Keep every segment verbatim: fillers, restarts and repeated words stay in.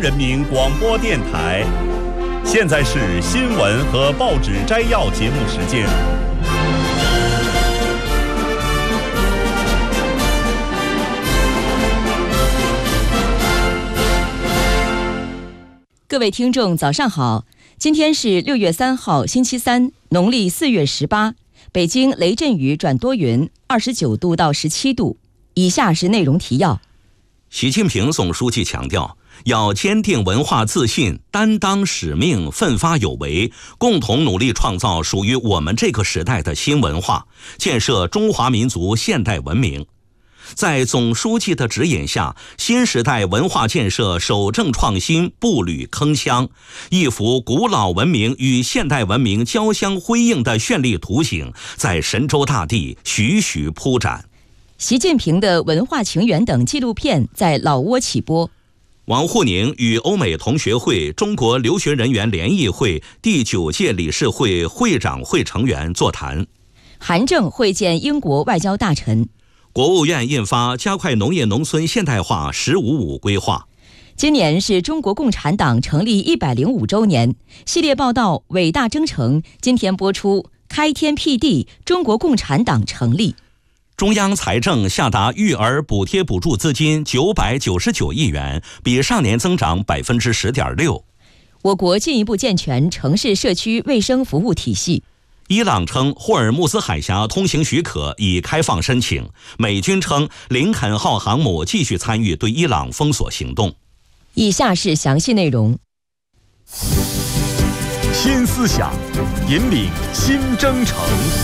人民广播电台。现在是新闻和报纸摘要节目时间。 各位听众早上好，今天是六月三号星期三，农历四月十八，北京雷阵雨转多云，二十九度到十七度。以下是内容提要。 习近平总书记强调，要坚定文化自信，担当使命，奋发有为，共同努力创造属于我们这个时代的新文化，建设中华民族现代文明。在总书记的指引下，新时代文化建设守正创新，步履铿锵，一幅古老文明与现代文明交相辉映的绚丽图景在神州大地徐徐铺展。 习近平的文化情缘等纪录片在老挝起播。 王沪宁与欧美同学会中国留学人员联谊会第九届理事会会长会成员座谈。 韩正会见英国外交大臣。 国务院印发加快农业农村现代化“十五五”规划。 今年是中国共产党成立一百零五周年，系列报道《伟大征程》今天播出。开天辟地，中国共产党成立。 中央财政下达育儿补贴补助资金九百九十九亿元，比上年增长百分之十点六。 我国进一步健全城市社区卫生服务体系。 伊朗称霍尔木兹海峡通行许可已开放申请。美军称林肯号航母继续参与对伊朗封锁行动。 以下是详细内容。 新思想，引领新征程。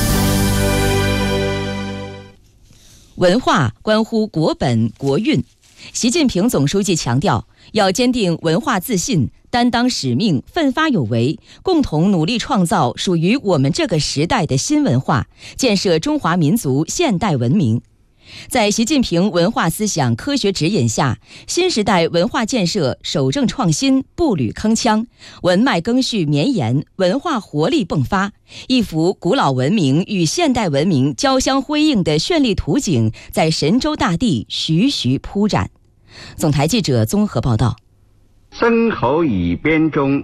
文化关乎国本国运，习近平总书记强调，要坚定文化自信，担当使命，奋发有为，共同努力创造属于我们这个时代的新文化，建设中华民族现代文明。在习近平文化思想科学指引下，新时代文化建设守正创新，步履铿锵，文脉赓续绵延，文化活力迸发，一幅古老文明与现代文明交相辉映的绚丽图景在神州大地徐徐铺展。总台记者综合报道。 僧侯乙编中，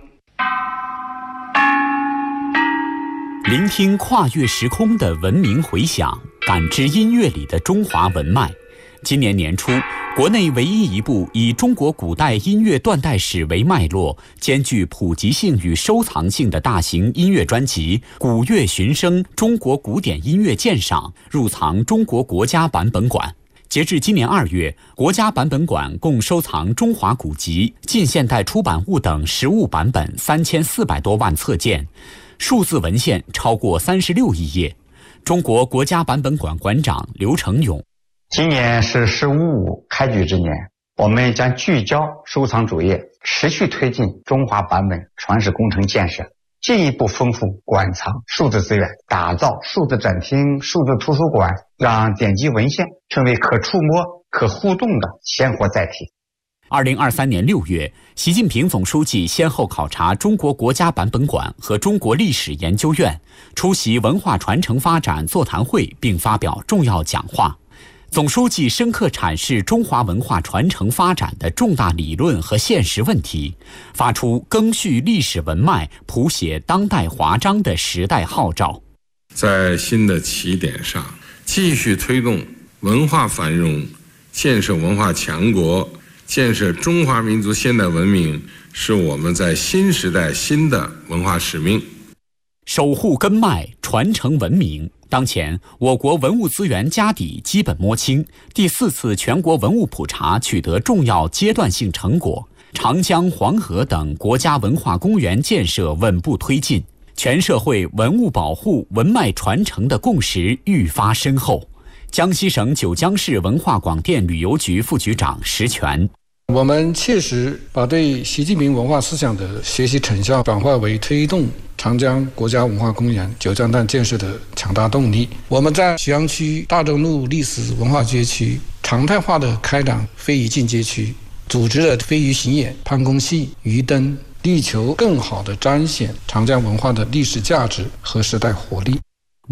聆听跨越时空的文明回响，感知音乐里的中华文脉。今年年初，国内唯一一部以中国古代音乐断代史为脉络，兼具普及性与收藏性的大型音乐专辑《古乐寻声：中国古典音乐鉴赏》入藏中国国家版本馆。截至今年二月，国家版本馆共收藏中华古籍、近现代出版物等实物版本三千四百多万册件，数字文献超过三十六亿页。中国国家版本馆馆长刘成勇： 今年是“十五五”开局之年，我们将聚焦收藏主业，持续推进中华版本传世工程建设，进一步丰富馆藏数字资源，打造数字展厅、数字图书馆，让典籍文献成为可触摸、可互动的鲜活载体。 二零二三年六月，习近平总书记先后考察中国国家版本馆和中国历史研究院，出席文化传承发展座谈会并发表重要讲话。总书记深刻阐释中华文化传承发展的重大理论和现实问题，发出赓续历史文脉、谱写当代华章的时代号召。 在新的起点上，继续推动文化繁荣，建设文化强国，建设中华民族现代文明，是我们在新时代新的文化使命。 守护根脉，传承文明。当前，我国文物资源家底基本摸清，第四次全国文物普查取得重要阶段性成果，长江、黄河等国家文化公园建设稳步推进，全社会文物保护、文脉传承的共识愈发深厚。江西省九江市文化广电旅游局副局长石全： 我们切实把对习近平文化思想的学习成效转化为推动长江国家文化公园九江段建设的强大动力。我们在徐阳区大正路历史文化街区常态化的开展非遗进阶区，组织了非遗巡演、攀宫戏、鱼灯，力求更好地彰显长江文化的历史价值和时代活力。